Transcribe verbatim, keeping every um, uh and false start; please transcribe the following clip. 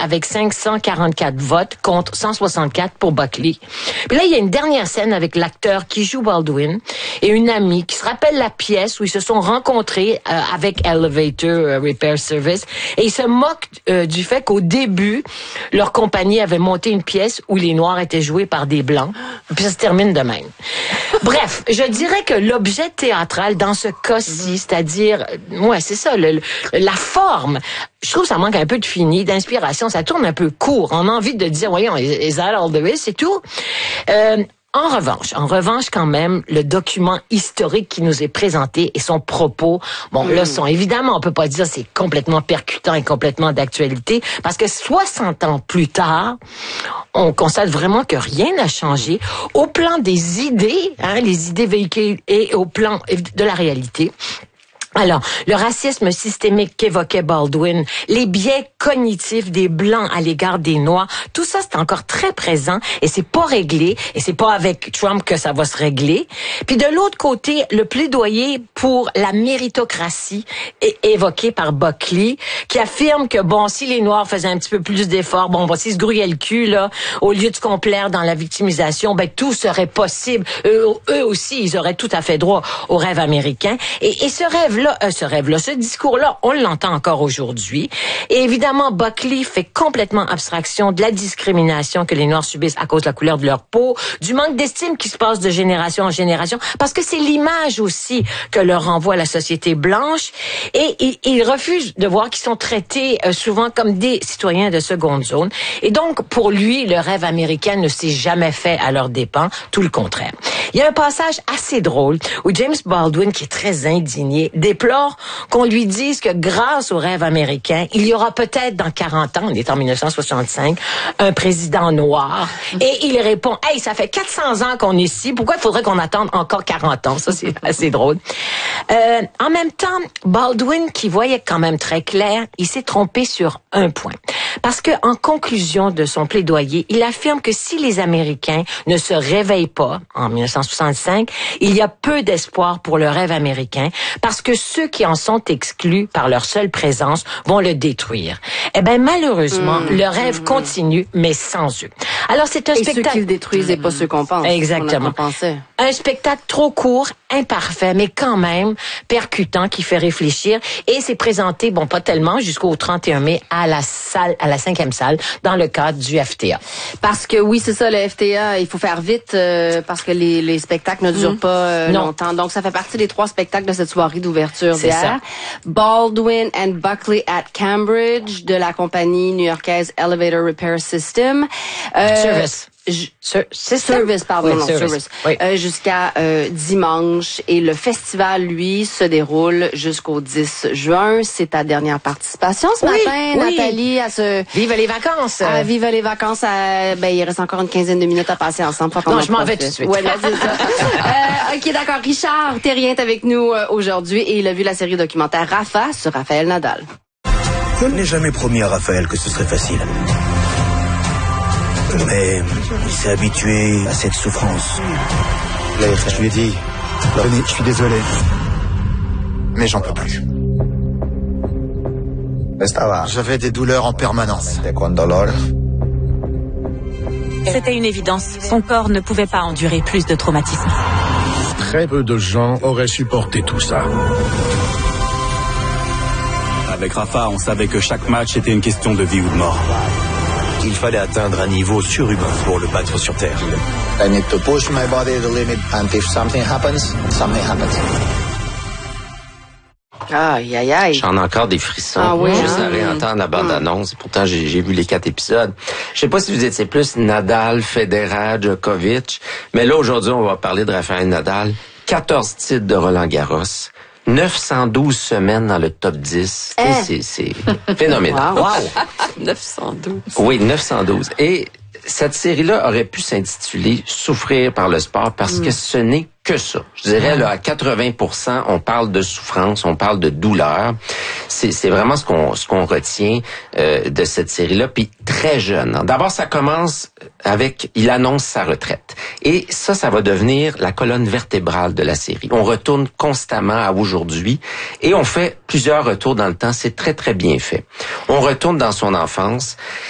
avec cinq cent quarante-quatre votes contre cent soixante-quatre pour Buckley. Puis là, il y a une dernière scène avec l'acteur qui joue Baldwin et une amie qui se rappelle la pièce où ils se sont rencontrés euh, avec Elevator euh, Repair Service et ils se moquent euh, du fait qu'au début, leur compagnie avait monté une pièce où les Noirs étaient joués par des Blancs. Puis ça se termine de même. Bref, je dirais que l'objet théâtral dans ce cas-ci, c'est-à-dire, ouais, c'est ça, le, le, la forme, je trouve que ça manque un peu de fini, d'inspiration, ça tourne un peu court. On a envie de dire, voyons, is that all there is, c'est tout. Euh, En revanche, en revanche, quand même, le document historique qui nous est présenté et son propos, bon, mmh. là, sont évidemment, on peut pas dire c'est complètement percutant et complètement d'actualité, parce que soixante ans plus tard, on constate vraiment que rien n'a changé au plan des idées, hein, les idées véhiculées et au plan de la réalité. Alors, le racisme systémique qu'évoquait Baldwin, les biais cognitifs des Blancs à l'égard des Noirs, tout ça, c'est encore très présent et c'est pas réglé et c'est pas avec Trump que ça va se régler. Puis de l'autre côté, le plaidoyer pour la méritocratie est évoqué par Buckley, qui affirme que, bon, si les Noirs faisaient un petit peu plus d'efforts, bon, bon s'ils se grouillaient le cul, là, au lieu de se complaire dans la victimisation, ben, tout serait possible. Eux, eux aussi, ils auraient tout à fait droit au rêve américain. Et, et ce rêve Là, euh, ce rêve-là, ce discours-là, on l'entend encore aujourd'hui. Et évidemment, Buckley fait complètement abstraction de la discrimination que les Noirs subissent à cause de la couleur de leur peau, du manque d'estime qui se passe de génération en génération, parce que c'est l'image aussi que leur renvoie la société blanche. Et, et, et il refuse de voir qu'ils sont traités euh, souvent comme des citoyens de seconde zone. Et donc, pour lui, le rêve américain ne s'est jamais fait à leurs dépens, tout le contraire. Il y a un passage assez drôle où James Baldwin, qui est très indigné, déplore qu'on lui dise que grâce au rêve américain, il y aura peut-être dans quarante ans, on est en dix-neuf cent soixante-cinq, un président noir. Et il répond, hey, ça fait quatre cents ans qu'on est ici, pourquoi il faudrait qu'on attende encore quarante ans? Ça, c'est assez drôle. Euh, en même temps, Baldwin, qui voyait quand même très clair, il s'est trompé sur un point. Parce que, en conclusion de son plaidoyer, il affirme que si les Américains ne se réveillent pas en dix-neuf cent soixante-cinq, il y a peu d'espoir pour le rêve américain, parce que ceux qui en sont exclus par leur seule présence vont le détruire. Eh ben malheureusement, mmh, le rêve mmh. continue, mais sans eux. Alors c'est un et spectacle. Ceux qui le détruisent et pas ceux qu'on pense. Exactement. Qu'on un spectacle trop court, imparfait, mais quand même percutant, qui fait réfléchir. Et c'est présenté, bon, pas tellement, jusqu'au trente et un mai à la salle, à la cinquième salle, dans le cadre du F T A. Parce que oui, c'est ça, le F T A, il faut faire vite euh, parce que les, les spectacles ne durent mmh. pas euh, longtemps. Donc ça fait partie des trois spectacles de cette soirée d'ouverture d'hier. Baldwin and Buckley at Cambridge de la compagnie new-yorkaise Elevator Repair System. Euh, Service. Sur, c'est service, pardon, oui, non, service. service. Oui. Euh, jusqu'à euh, dimanche. Et le festival, lui, se déroule jusqu'au dix juin. C'est ta dernière participation ce oui, matin, oui. Nathalie, à ce... Vive les vacances! À Vive les vacances. À, ben, il reste encore une quinzaine de minutes à passer ensemble. Non, je m'en vais tout de suite. Ouais, là, c'est ça. euh, OK, d'accord. Richard Terrien est avec nous euh, aujourd'hui et il a vu la série documentaire Rafa sur Rafael Nadal. Je n'ai jamais promis à Raphaël que ce serait facile. Mais il s'est habitué à cette souffrance. Je lui ai dit, Denis, je suis désolé, mais j'en peux plus. J'avais des douleurs en permanence. C'était une évidence. Son corps ne pouvait pas endurer plus de traumatisme. Très peu de gens auraient supporté tout ça. Avec Rafa, on savait que chaque match était une question de vie ou de mort. Il fallait atteindre un niveau surhumain pour le battre sur terre. I need to push my body to the limit, and if something happens, something happens. Aïe, aïe, aïe. J'en ai encore des frissons. Ah oui, juste hein? à réentendre la bande-annonce. Et pourtant, j'ai, j'ai vu les quatre épisodes. Je sais pas si vous étiez plus Nadal, Federer, Djokovic. Mais là, aujourd'hui, on va parler de Rafael Nadal. quatorze titres de Roland-Garros. neuf cent douze semaines dans le top dix. Eh. C'est, c'est phénoménal. Wow. neuf cent douze. Oui, neuf cent douze. Et cette série-là aurait pu s'intituler « Souffrir par le sport » parce mm. que ce n'est que ça. Je dirais, là, à quatre-vingts pour cent, on parle de souffrance, on parle de douleur. C'est, c'est vraiment ce qu'on, ce qu'on retient euh, de cette série-là. Puis très jeune. D'abord, ça commence avec, il annonce sa retraite. Et ça, ça va devenir la colonne vertébrale de la série. On retourne constamment à aujourd'hui et on fait plusieurs retours dans le temps. C'est très, très bien fait. On retourne dans son enfance